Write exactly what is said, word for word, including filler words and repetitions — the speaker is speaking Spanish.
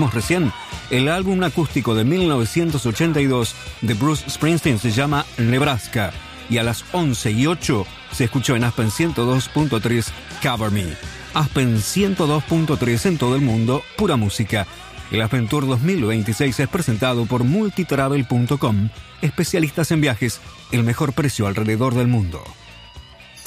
escuchamos recién, el álbum acústico de mil novecientos ochenta y dos de Bruce Springsteen se llama Nebraska, y a las once y ocho se escuchó en Aspen ciento dos punto tres Cover Me. Aspen ciento dos punto tres en todo el mundo, pura música. El Aspen Tour dos mil veintiséis es presentado por multitravel punto com, especialistas en viajes, el mejor precio alrededor del mundo.